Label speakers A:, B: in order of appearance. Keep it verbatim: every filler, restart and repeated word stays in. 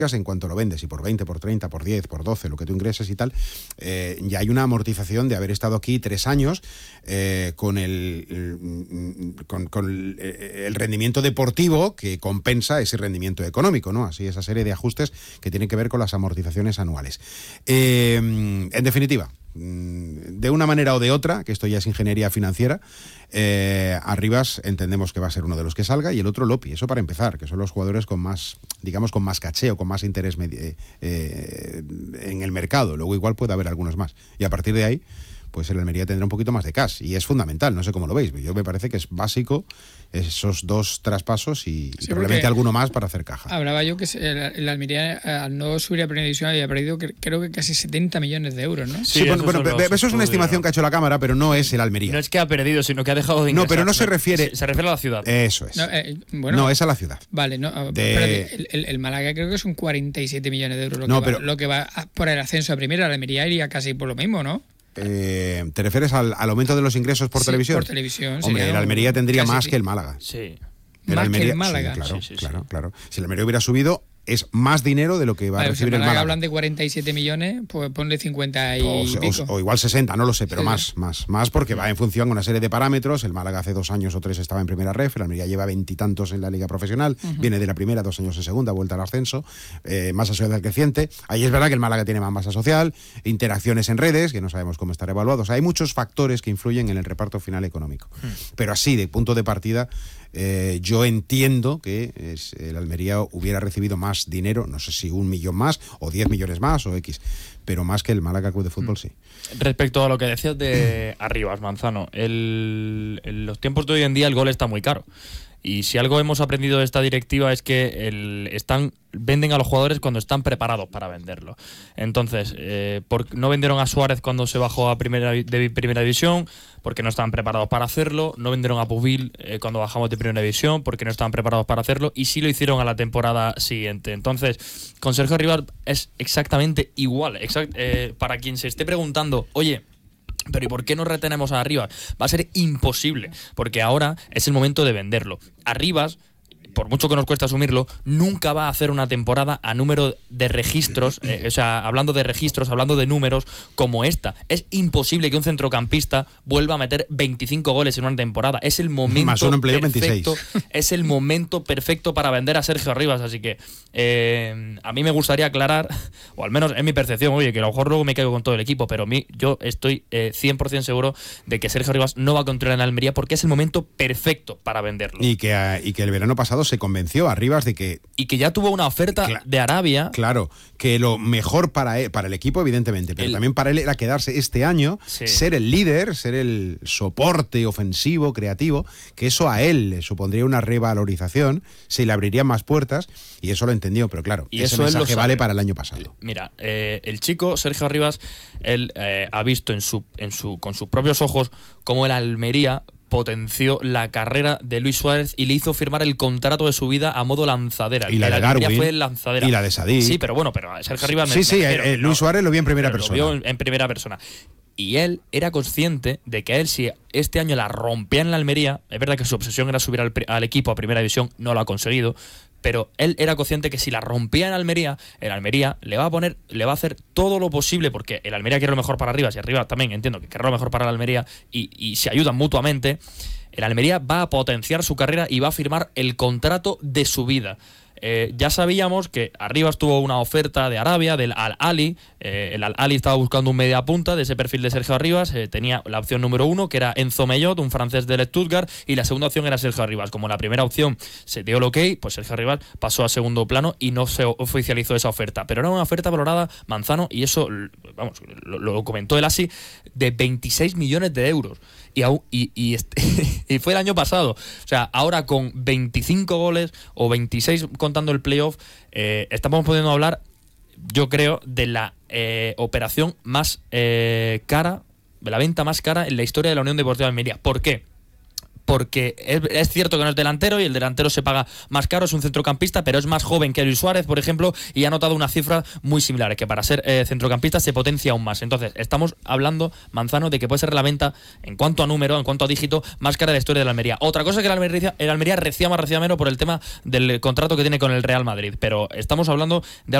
A: en cuanto lo vendes y por veinte, por treinta, por diez, por doce, lo que tú ingreses y tal, eh, ya hay una amortización de haber estado aquí tres años eh, con, el, el, con, con el, el rendimiento deportivo que compensa ese rendimiento económico, ¿no? Así, esa serie de ajustes que tienen que ver con las amortizaciones anuales. Eh, en definitiva, de una manera o de otra, que esto ya es ingeniería financiera, eh, Arribas entendemos que va a ser uno de los que salga y el otro Lopi, eso para empezar, que son los jugadores con más, digamos, con más cacheo, con más interés eh, eh, en el mercado. Luego igual puede haber algunos más y a partir de ahí pues el Almería tendrá un poquito más de cash y es fundamental, no sé cómo lo veis, yo me parece que es básico esos dos traspasos y, sí, y probablemente alguno más para hacer caja.
B: Hablaba yo que el, el Almería al no subir a primera división había perdido que, creo que casi setenta millones de euros, ¿no?
A: Sí, sí bueno, bueno eso estudios. Es una estimación que ha hecho la Cámara, pero no es el Almería.
C: No es que ha perdido, sino que ha dejado de ingresar.
A: No, pero no se refiere...
C: Se, se refiere a la ciudad.
A: Eso es.
B: No, eh, bueno,
A: no es a la ciudad.
B: Vale, no, de... pero el, el, el Málaga creo que son cuarenta y siete millones de euros lo,
A: no,
B: que,
A: pero...
B: va, lo que va por el ascenso a primera. La Almería iría casi por lo mismo, ¿no?
A: Eh, ¿Te refieres al, al aumento de los ingresos por
B: sí,
A: televisión?
B: por televisión.
A: Hombre, el Almería tendría más
B: sí.
A: que el Málaga.
C: Sí.
A: El
B: más
A: Almería,
B: que el Málaga.
A: Sí, claro,
C: sí, sí,
A: claro,
C: sí.
A: claro. Si el Almería hubiera subido, es más dinero de lo que va vale, a recibir
B: o sea,
A: el Málaga.
B: hablan de cuarenta y siete millones, pues ponle cincuenta y
A: o,
B: pico.
A: O, o igual sesenta, no lo sé, pero sí. más, más, más porque
C: sí.
A: va en función de una serie de parámetros. El Málaga hace dos años o tres estaba en primera ref, el Almería lleva veintitantos en la liga profesional, uh-huh. viene de la primera, dos años en segunda, vuelta al ascenso, eh, masa social creciente. Ahí es verdad que el Málaga tiene más masa social, interacciones en redes, que no sabemos cómo estar evaluados. O sea, hay muchos factores que influyen en el reparto final económico. Uh-huh. Pero así, de punto de partida, eh, yo entiendo que es, el Almería hubiera recibido más dinero, no sé si un millón más o diez millones más o X, pero más que el Málaga Club de Fútbol, sí.
C: Respecto a lo que decías de Arribas, Manzano, el, en los tiempos de hoy en día el gol está muy caro. Y si algo hemos aprendido de esta directiva es que el, están venden a los jugadores cuando están preparados para venderlo. Entonces, eh, por, no vendieron a Suárez cuando se bajó a primera, de primera división, porque no estaban preparados para hacerlo. No vendieron a Pubil eh, cuando bajamos de primera división, porque no estaban preparados para hacerlo. Y sí lo hicieron a la temporada siguiente. Entonces, con Sergio Arribas es exactamente igual. Exact, eh, para quien se esté preguntando, oye, pero ¿y por qué no retenemos a Arribas? Va a ser imposible, porque ahora es el momento de venderlo. Arribas, por mucho que nos cueste asumirlo, nunca va a hacer una temporada a número de registros, eh, o sea, hablando de registros, hablando de números, como esta. Es imposible que un centrocampista vuelva a meter veinticinco goles en una temporada. Es el momento
A: Más uno en playoff
C: perfecto,
A: veintiséis.
C: Es el momento perfecto para vender a Sergio Arribas, así que eh, a mí me gustaría aclarar, o al menos en mi percepción, oye, que a lo mejor luego me caigo con todo el equipo, pero a mí, yo estoy eh, cien por ciento seguro de que Sergio Arribas no va a continuar en Almería porque es el momento perfecto para venderlo.
A: Y que, y que el verano pasado se convenció a Arribas de que...
C: Y que ya tuvo una oferta Cla- de Arabia.
A: Claro, que lo mejor para él, para el equipo, evidentemente, pero el, también para él era quedarse este año, sí. ser el líder, ser el soporte ofensivo, creativo, que eso a él le supondría una revalorización, se le abrirían más puertas, y eso lo entendió, pero claro,
C: y
A: ese
C: eso
A: mensaje vale para el año pasado.
C: Mira, eh, el chico Sergio Arribas, él eh, ha visto en su, en su, con sus propios ojos cómo el Almería potenció la carrera de Luis Suárez y le hizo firmar el contrato de su vida a modo lanzadera.
A: Y la
C: el
A: de Darwin,
C: fue lanzadera.
A: Y la de Sadí.
C: Sí, pero bueno, pero Sergio Arribas...
A: Sí,
C: me,
A: sí,
C: me refiero,
A: eh, Luis Suárez lo vio en primera persona.
C: Lo vio en, en primera persona. Y él era consciente de que él, si este año la rompía en la Almería, es verdad que su obsesión era subir al, al equipo a primera división, no lo ha conseguido, pero él era consciente que si la rompía en Almería, el Almería le va a poner, le va a hacer todo lo posible, porque el Almería quiere lo mejor para Arribas y Arribas también entiendo que quiere lo mejor para la Almería y, y se ayudan mutuamente. El Almería va a potenciar su carrera y va a firmar el contrato de su vida. Eh, ya sabíamos que Arribas tuvo una oferta de Arabia, del Al-Ali. Eh, el Al-Ali estaba buscando un media punta de ese perfil de Sergio Arribas. Eh, tenía la opción número uno, que era Enzo Mellot, un francés del Stuttgart, y la segunda opción era Sergio Arribas. Como la primera opción se dio el ok, pues Sergio Arribas pasó a segundo plano y no se oficializó esa oferta. Pero era una oferta valorada, Manzano, y eso, vamos, lo, lo comentó el Asi, de veintiséis millones de euros. Y, y, y, este, y fue el año pasado. O sea, ahora con veinticinco goles o veintiséis contando el playoff, eh, estamos pudiendo hablar, yo creo, de la eh, operación más eh, cara, de la venta más cara en la historia de la Unión Deportiva de Almería. ¿Por qué? porque es, es cierto que no es delantero y el delantero se paga más caro, es un centrocampista, pero es más joven que Luis Suárez, por ejemplo, y ha notado una cifra muy similar, que para ser eh, centrocampista se potencia aún más. Entonces, estamos hablando, Manzano, de que puede ser la venta, en cuanto a número, en cuanto a dígito, más cara de la historia de la Almería. Otra cosa que el Almería, el Almería recía más, recía menos por el tema del contrato que tiene con el Real Madrid, pero estamos hablando de